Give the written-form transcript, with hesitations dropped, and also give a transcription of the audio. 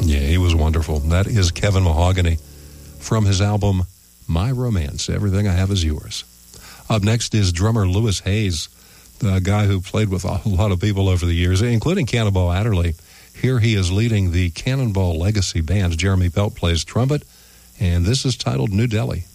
Yeah, he was wonderful. That is Kevin Mahogany from his album My Romance, Everything I Have Is Yours. Up next is drummer Louis Hayes, the guy who played with a lot of people over the years, including Cannonball Adderley. Here he is leading the Cannonball Legacy Band. Jeremy Pelt plays trumpet, and this is titled New Delhi.